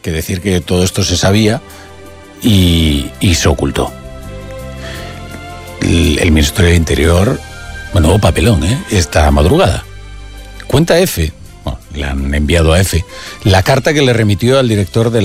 que decir que todo esto se sabía y se ocultó. El ministro del Interior, bueno, papelón, esta madrugada. Cuenta EFE, bueno, le han enviado a EFE, la carta que le remitió al director de